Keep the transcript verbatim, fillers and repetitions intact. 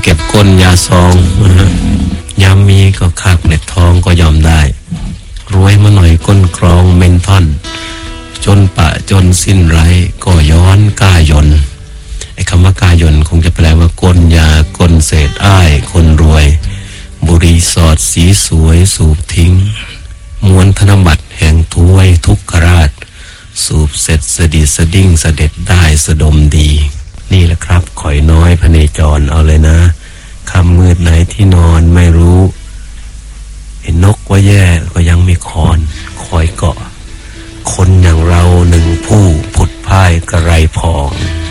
เก็บก้นยาซองนะฮะยามมีก็คากเล็ดทองก็ยอมได้รวยมาหน่อยก้นครองเมนทอนจนปะจนสิ้นไรก็ย้อนก้ายนไอ้คำว่ากายนคงจะแปลว่าก้นยาก้นเศษอ้ายคนรวยบุรีสอดสีสวยสูบทิ้งมวลธนบัตรแห่งถ้วยทุกขราชสูบเสร็จสดิสดิ้งเสด็จได้สะดมดีนี่แหละครับข่อยน้อยพเนจรเอาเลยนะคำมืดไหนที่นอนไม่รู้เห็นนกว่าแย่ก็ยังมีคอนคอยเกาะคนอย่างเราหนึ่งผู้ผุดพ่ายกระไรพอง